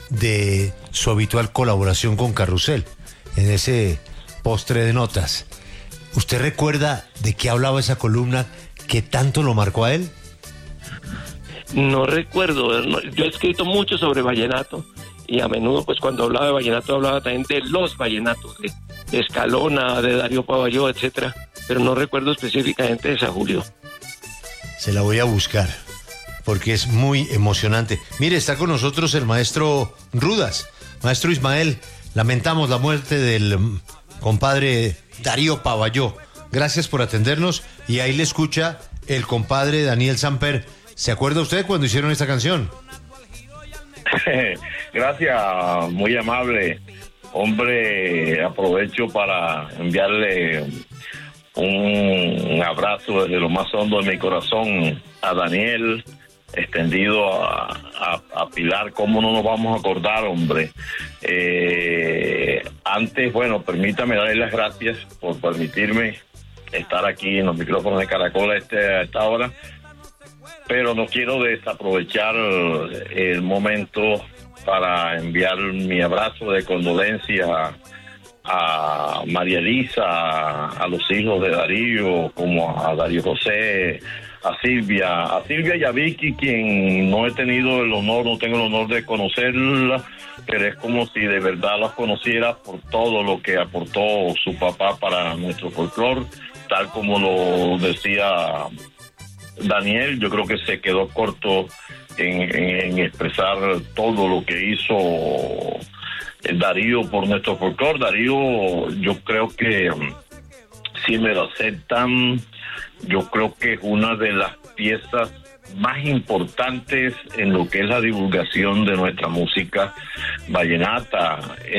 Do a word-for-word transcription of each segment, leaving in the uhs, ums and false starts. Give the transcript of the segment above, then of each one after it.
de su habitual colaboración con Carrusel, en ese postre de notas. ¿Usted recuerda de qué hablaba esa columna que tanto lo marcó a él? No recuerdo, no, yo he escrito mucho sobre vallenato y a menudo pues cuando hablaba de vallenato hablaba también de los vallenatos, de, de Escalona, de Darío Pavalló, etcétera, pero no recuerdo específicamente de esa, Julio. Se la voy a buscar, porque es muy emocionante. Mire, está con nosotros el maestro Rudas. Maestro Ismael, lamentamos la muerte del compadre Darío Pavalló. Gracias por atendernos y ahí le escucha el compadre Daniel Samper. ¿Se acuerda usted cuando hicieron esta canción? Gracias, muy amable. Hombre, aprovecho para enviarle un abrazo desde lo más hondo de mi corazón a Daniel, extendido a, a, a Pilar. ¿Cómo no nos vamos a acordar, hombre? Eh, antes, bueno, permítame darle las gracias por permitirme estar aquí en los micrófonos de Caracol a, este, a esta hora, pero no quiero desaprovechar el momento para enviar mi abrazo de condolencia a María Elisa, a, a los hijos de Darío, como a Darío José, a Silvia, a Silvia y a Vicky, quien no he tenido el honor, no tengo el honor de conocerla, pero es como si de verdad las conociera por todo lo que aportó su papá para nuestro folclore, tal como lo decía Daniel. Yo creo que se quedó corto en, en, en expresar todo lo que hizo Darío por nuestro folclore. Darío, yo creo que, si me lo aceptan, yo creo que es una de las piezas más importantes en lo que es la divulgación de nuestra música vallenata.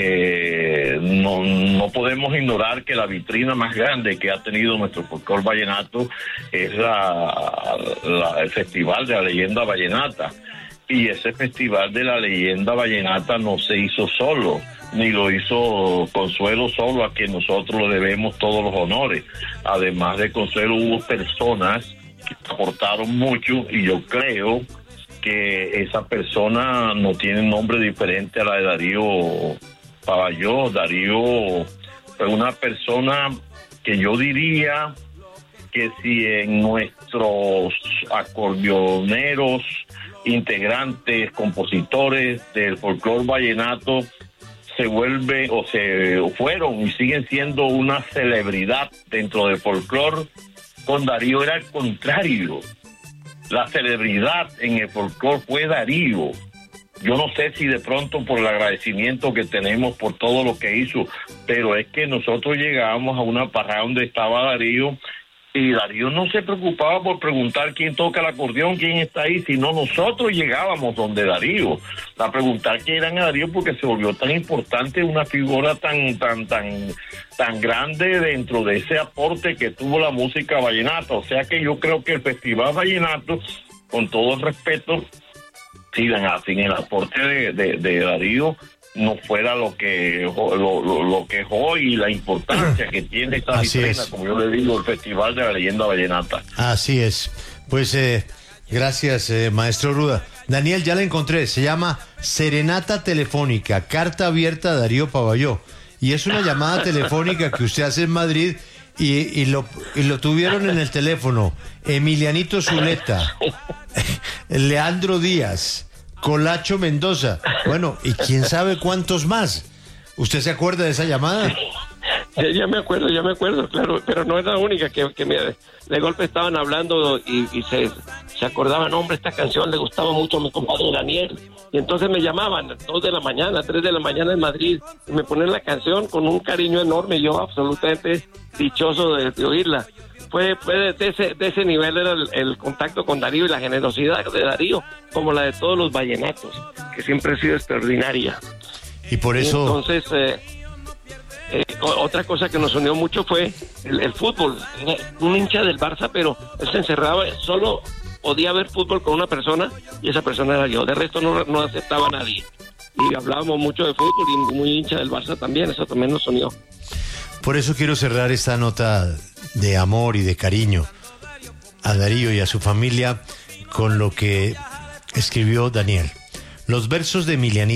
Eh, no, no podemos ignorar que la vitrina más grande que ha tenido nuestro folclore vallenato es la, la, el Festival de la Leyenda Vallenata. Y ese Festival de la Leyenda Vallenata no se hizo solo, ni lo hizo Consuelo solo, a quien nosotros le debemos todos los honores. Además de Consuelo, hubo personas que aportaron mucho, y yo creo que esa persona no tiene nombre diferente a la de Darío Pavalló. Darío fue una persona que yo diría que si en nuestros acordeoneros, integrantes, compositores del folclore vallenato se vuelve o se fueron y siguen siendo una celebridad dentro del folclore, con Darío era el contrario. La celebridad en el folclore fue Darío. Yo no sé si de pronto por el agradecimiento que tenemos por todo lo que hizo, pero es que nosotros llegábamos a una parada donde estaba Darío, y Darío no se preocupaba por preguntar quién toca el acordeón, quién está ahí, sino nosotros llegábamos donde Darío, a preguntar quién era Darío, porque se volvió tan importante, una figura tan, tan, tan, tan grande dentro de ese aporte que tuvo la música vallenata. O sea que yo creo que el Festival Vallenato, con todo el respeto, si sin el aporte de, de, de Darío, no fuera lo que lo, lo, lo que es hoy, y la importancia que tiene esta vitrina, como yo le digo, el Festival de la Leyenda Vallenata. Así es. Pues eh, gracias, eh, maestro Ruda. Daniel, ya la encontré, se llama Serenata Telefónica, carta abierta a Darío Pavalló, y es una llamada telefónica que usted hace en Madrid, y, y, lo, y lo tuvieron en el teléfono Emilianito Zuleta, Leandro Díaz, Colacho Mendoza, bueno, y quién sabe cuántos más. ¿Usted se acuerda de esa llamada? Ya, ya me acuerdo, ya me acuerdo, claro, pero no es la única que, que me, de golpe estaban hablando y, y se, se acordaban, hombre, esta canción le gustaba mucho a mi compadre Daniel, y entonces me llamaban a dos de la mañana, tres de la mañana en Madrid, y me ponían la canción con un cariño enorme, yo absolutamente dichoso de, de oírla. Fue, fue de, de, ese, de ese nivel era el, el contacto con Darío, y la generosidad de Darío, como la de todos los vallenatos, que siempre ha sido extraordinaria. Y por eso... Y entonces, eh, eh, otra cosa que nos unió mucho fue el, el fútbol. Era un hincha del Barça, pero él se encerraba, solo podía ver fútbol con una persona, y esa persona era yo. De resto no, no aceptaba a nadie. Y hablábamos mucho de fútbol, y muy hincha del Barça también, eso también nos unió. Por eso quiero cerrar esta nota de amor y de cariño a Darío y a su familia con lo que escribió Daniel. Los versos de Emilianito